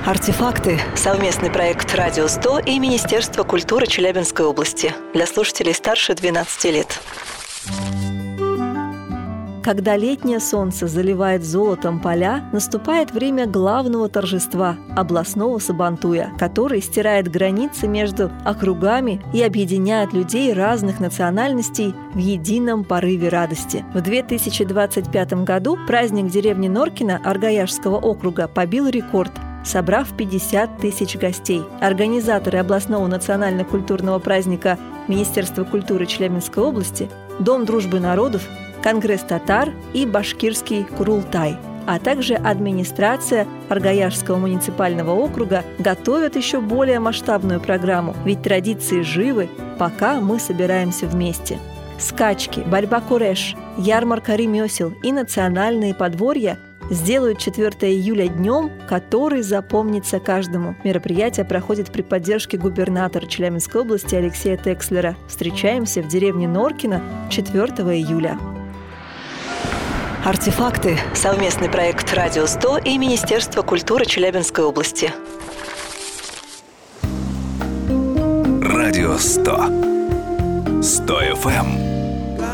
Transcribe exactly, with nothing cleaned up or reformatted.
Артефакты – совместный проект «Радио сто» и Министерства культуры Челябинской области для слушателей старше двенадцати лет. Когда летнее солнце заливает золотом поля, наступает время главного торжества – областного сабантуя, который стирает границы между округами и объединяет людей разных национальностей в едином порыве радости. В две тысячи двадцать пятом году праздник деревни Норкино Аргаяшского округа побил рекорд, собрав пятьдесят тысяч гостей. Организаторы областного национально-культурного праздника Министерства культуры Челябинской области, Дом дружбы народов, Конгресс татар и Башкирский Курултай, а также администрация Аргаяшского муниципального округа готовят еще более масштабную программу, ведь традиции живы, пока мы собираемся вместе. Скачки, борьба куреш, ярмарка ремесел и национальные подворья сделают четвёртого июля днем, который запомнится каждому. Мероприятие проходит при поддержке губернатора Челябинской области Алексея Текслера. Встречаемся в деревне Норкино четвёртого июля. Артефакты – совместный проект «Радио сто» и Министерства культуры Челябинской области. Радио сто. сто эф эм.